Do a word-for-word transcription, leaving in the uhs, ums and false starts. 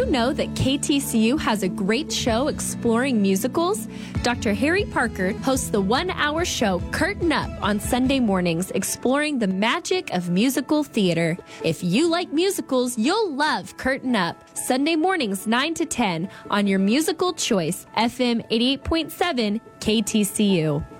you know that K T C U has a great show exploring musicals? Doctor Harry Parker hosts the one-hour show Curtain Up on Sunday mornings, exploring the magic of musical theater. If you like musicals, you'll love Curtain Up. Sunday mornings, nine to ten, on your musical choice, F M eighty-eight point seven K T C U.